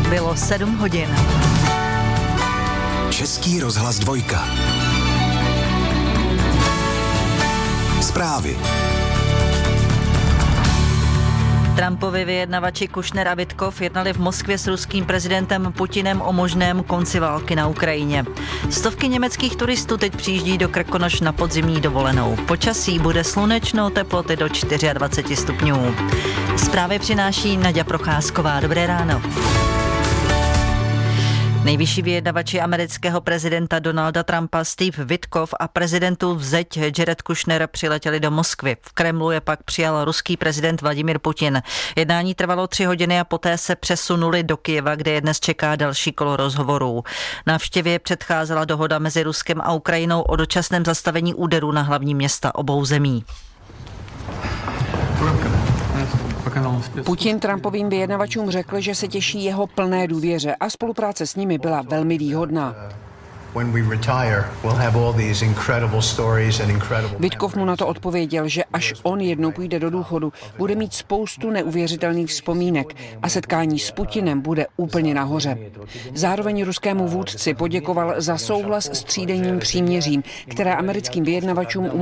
Bylo 7 hodin. Český rozhlas 2. Zprávy. Trumpovi vyjednavači Kušner a Witkov jednali v Moskvě s ruským prezidentem Putinem o možném konci války na Ukrajině. Stovky německých turistů teď přijíždí do Krkonoš na podzimní dovolenou. Počasí bude slunečno, teploty do 24 stupňů. Zprávy přináší Naďa Procházková. Dobré ráno. Nejvyšší vyjednavači amerického prezidenta Donalda Trumpa Steve Witkov a prezidentův zeť Jared Kushner přiletěli do Moskvy. V Kremlu je pak přijal ruský prezident Vladimír Putin. Jednání trvalo 3 hodiny a poté se přesunuli do Kyjeva, kde je dnes čeká další kolo rozhovorů. Návštěvě předcházela dohoda mezi Ruskem a Ukrajinou o dočasném zastavení úderů na hlavní města obou zemí. Putin Trumpovým vyjednavačům řekl, že se těší jeho plné důvěře a spolupráce s nimi byla velmi výhodná. Witkov mu na to odpověděl, že až on jednou půjde do důchodu, bude mít spoustu neuvěřitelných vzpomínek a setkání s Putinem bude úplně nahoře. Zároveň ruskému vůdci poděkoval za souhlas s třídenním příměřím, které americkým vyjednavačům